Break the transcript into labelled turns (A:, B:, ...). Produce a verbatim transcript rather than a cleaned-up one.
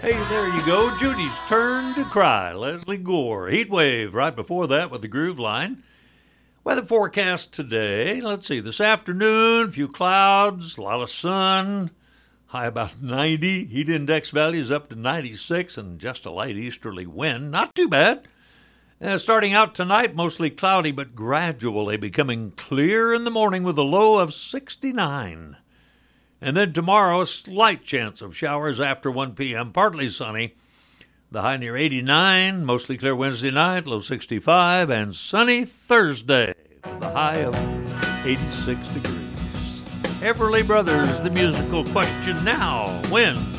A: Hey, there you go. Judy's Turn to Cry. Leslie Gore. Heat Wave right before that with the Groove Line. Weather forecast today. Let's see. This afternoon, a few clouds, a lot of sun. High about ninety. Heat index values up to ninety-six and just a light easterly wind. Not too bad. Uh, starting out tonight, mostly cloudy, but gradually becoming clear in the morning with a low of sixty-nine. And then tomorrow, a slight chance of showers after one p.m., partly sunny. The high near eighty-nine, mostly clear Wednesday night, low sixty-five, and sunny Thursday, the high of eighty-six degrees. Everly Brothers, the musical question now. When?